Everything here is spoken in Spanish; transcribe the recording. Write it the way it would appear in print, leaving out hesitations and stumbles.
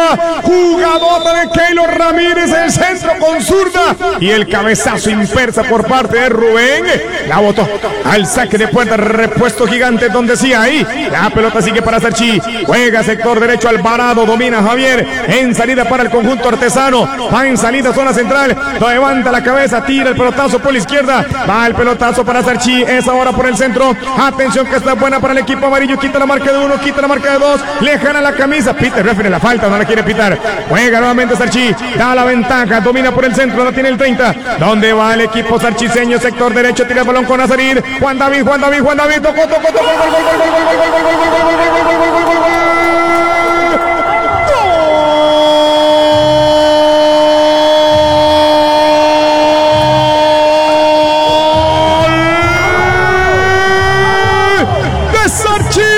Jugadota de Keylor Ramírez, el centro con zurda y el cabezazo inversa por parte de Rubén. La botó al saque de puerta, repuesto gigante donde sí ahí. La pelota sigue para Sarchi. Juega sector derecho Alvarado, domina Javier. En salida para el conjunto artesano. Va en salida zona central. Levanta la cabeza, tira el pelotazo por la izquierda. Va el pelotazo para Sarchi. Es ahora por el centro. Atención que está buena para el equipo amarillo. Quita la marca de 1, quita la marca de 2. Le jala la camisa. Pita el referee la falta, no la quiere pitar. Juega nuevamente Sarchi. Da la ventaja. Domina por el centro. La tiene el 30. ¿Dónde va el equipo sarchiseño? Sector derecho. Tira el balón con Azarir. Juan David. Tocó. Gol.